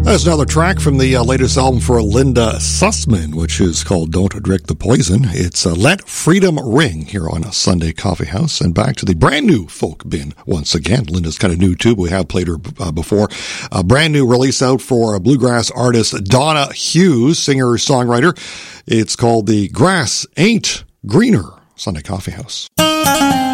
There's another track from the latest album for Linda Sussman, which is called Don't Drink the Poison. It's Let Freedom Ring here on a Sunday Coffee House. And back to the brand new folk bin once again. Linda's kind of new too, but we have played her before. A brand new release out for bluegrass artist Donna Hughes, singer-songwriter. It's called The Grass Ain't Greener, Sunday Coffee House.